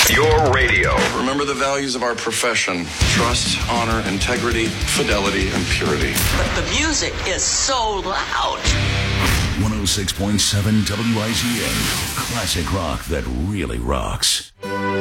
Your radio. Remember the values of our profession: trust, honor, integrity, fidelity, and purity. But the music is so loud. 106.7 WIZN. Classic rock that really rocks.